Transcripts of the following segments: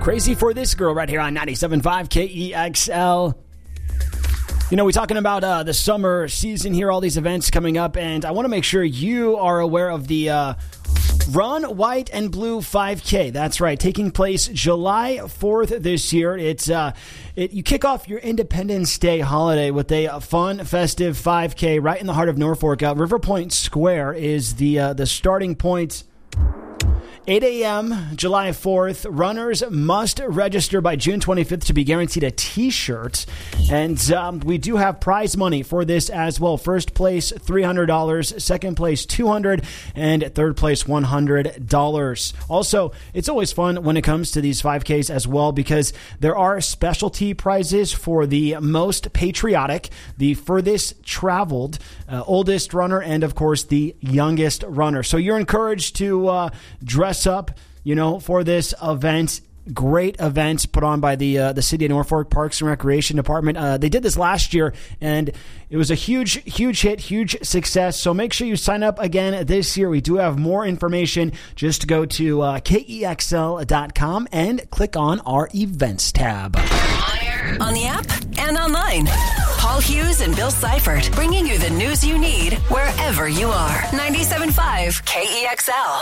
Crazy for This Girl right here on 97.5 KEXL. You know, we're talking about the summer season here, all these events coming up, and I want to make sure you are aware of the Run White and Blue 5K. That's right, taking place July 4th this year. You kick off your Independence Day holiday with a fun, festive 5K right in the heart of Norfolk. River Point Square is the starting point. 8 a.m., July 4th. Runners must register by June 25th to be guaranteed a T-shirt. And we do have prize money for this as well. First place, $300. Second place, $200. And third place, $100. Also, it's always fun when it comes to these 5Ks as well because there are specialty prizes for the most patriotic, the furthest traveled, oldest runner, and, of course, the youngest runner. So you're encouraged to dress up, for this event. Great event put on by the City of Norfolk Parks and Recreation Department. They did this last year, and it was a huge hit, huge success. So make sure you sign up again this year. We do have more information. Just go to KEXL.com and click on our events tab. On air, on the app, and online. Paul Hughes and Bill Seifert, bringing you the news you need wherever you are. 97.5 KEXL.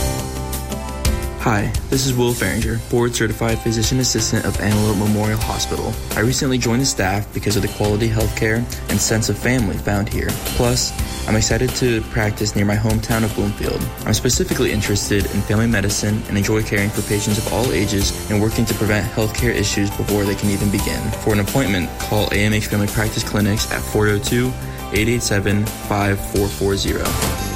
Hi, this is Will Farringer, board-certified physician assistant of Antelope Memorial Hospital. I recently joined the staff because of the quality healthcare and sense of family found here. Plus, I'm excited to practice near my hometown of Bloomfield. I'm specifically interested in family medicine and enjoy caring for patients of all ages and working to prevent healthcare issues before they can even begin. For an appointment, call AMH Family Practice Clinics at 402-887-5440.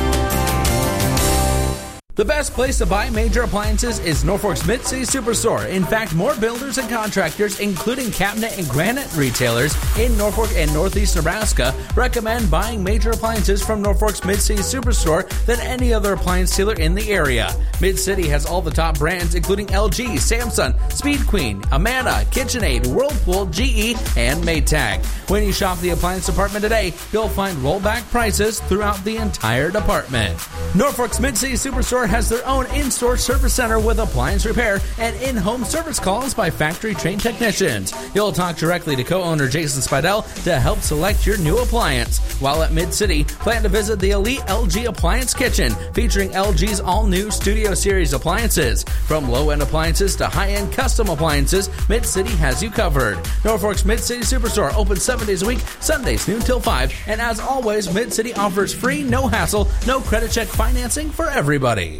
The best place to buy major appliances is Norfolk's Mid-City Superstore. In fact, more builders and contractors, including cabinet and granite retailers in Norfolk and Northeast Nebraska, recommend buying major appliances from Norfolk's Mid-City Superstore than any other appliance dealer in the area. Mid-City has all the top brands, including LG, Samsung, Speed Queen, Amana, KitchenAid, Whirlpool, GE, and Maytag. When you shop the appliance department today, you'll find rollback prices throughout the entire department. Norfolk's Mid-City Superstore has their own in-store service center with appliance repair and in-home service calls by factory-trained technicians. You'll talk directly to co-owner Jason Spidell to help select your new appliance. While at Mid-City, plan to visit the elite LG Appliance Kitchen, featuring LG's all-new Studio Series appliances. From low-end appliances to high-end custom appliances, Mid-City has you covered. Norfolk's Mid-City Superstore open 7 days a week, Sundays noon till 5. And as always, Mid-City offers free, no-hassle, no credit check financing for everybody.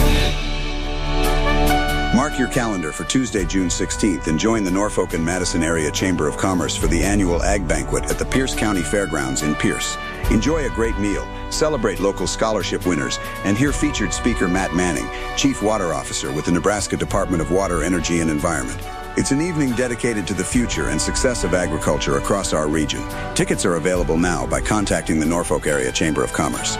Mark your calendar for Tuesday, June 16th and join the Norfolk and Madison Area Chamber of Commerce for the annual Ag Banquet at the Pierce County Fairgrounds in Pierce. Enjoy a great meal, celebrate local scholarship winners, and hear featured speaker Matt Manning, Chief Water Officer with the Nebraska Department of Water, Energy, and Environment. It's an evening dedicated to the future and success of agriculture across our region. Tickets are available now by contacting the Norfolk Area Chamber of Commerce.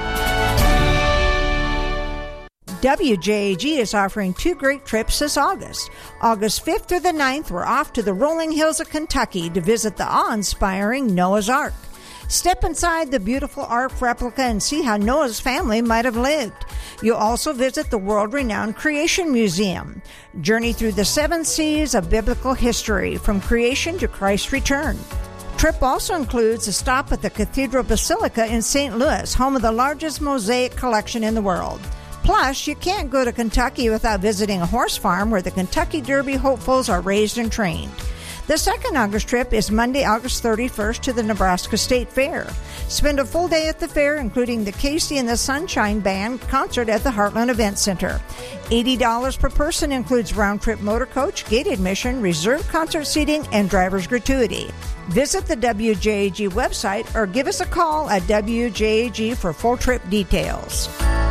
WJAG is offering 2 great trips this August. August 5th through the 9th, we're off to the rolling hills of Kentucky to visit the awe-inspiring Noah's Ark. Step inside the beautiful Ark replica and see how Noah's family might have lived. You'll also visit the world-renowned Creation Museum. Journey through the 7 seas of biblical history, from creation to Christ's return. Trip also includes a stop at the Cathedral Basilica in St. Louis, home of the largest mosaic collection in the world. Plus, you can't go to Kentucky without visiting a horse farm where the Kentucky Derby hopefuls are raised and trained. The second August trip is Monday, August 31st to the Nebraska State Fair. Spend a full day at the fair, including the Casey and the Sunshine Band concert at the Heartland Event Center. $80 per person includes round-trip motor coach, gate admission, reserved concert seating, and driver's gratuity. Visit the WJAG website or give us a call at WJAG for full trip details.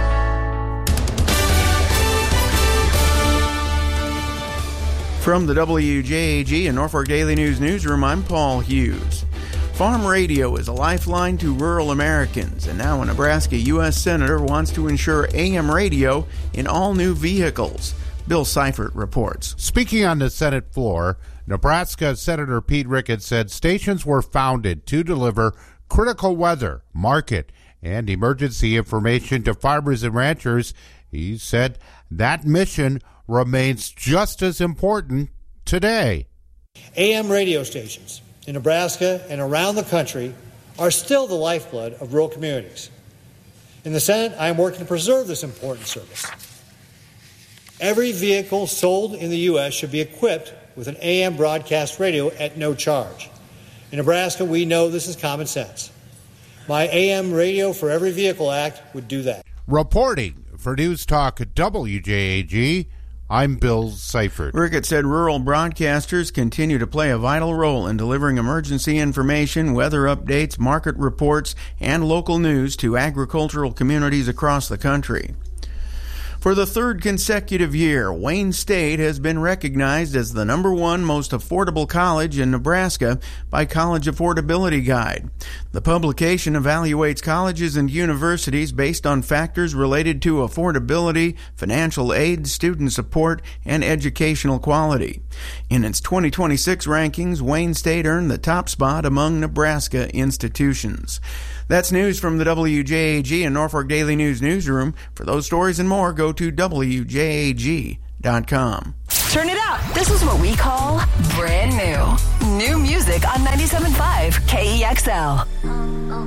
From the WJAG and Norfolk Daily News newsroom, I'm Paul Hughes. Farm radio is a lifeline to rural Americans, and now a Nebraska U.S. Senator wants to ensure AM radio in all new vehicles. Bill Seifert reports. Speaking on the Senate floor, Nebraska Senator Pete Ricketts said stations were founded to deliver critical weather, market, and emergency information to farmers and ranchers. He said that mission remains just as important today. AM radio stations in Nebraska and around the country are still the lifeblood of rural communities. In the Senate, I am working to preserve this important service. Every vehicle sold in the U.S. should be equipped with an AM broadcast radio at no charge. In Nebraska, we know this is common sense. My AM Radio for Every Vehicle Act would do that. Reporting for News Talk WJAG, I'm Bill Seifert. Rickett said rural broadcasters continue to play a vital role in delivering emergency information, weather updates, market reports, and local news to agricultural communities across the country. For the third consecutive year, Wayne State has been recognized as the #1 most affordable college in Nebraska by College Affordability Guide. The publication evaluates colleges and universities based on factors related to affordability, financial aid, student support, and educational quality. In its 2026 rankings, Wayne State earned the top spot among Nebraska institutions. That's news from the WJAG and Norfolk Daily News newsroom. For those stories and more, go to WJAG.com. Turn it up. This is what we call brand new. New music on 97.5 KEXL.